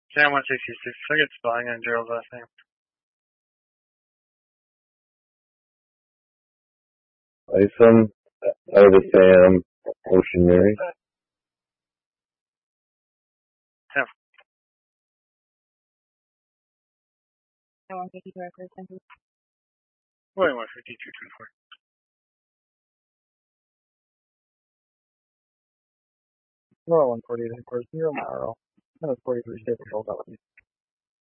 Cam 166. I get spelling on Gerald's last name. Isom, Ida Sam, Ocean Mary. Yeah. 152 records. Thank you. 15224. Roll 148 headquarters, 0 Maro. That was 43 stable, hold up.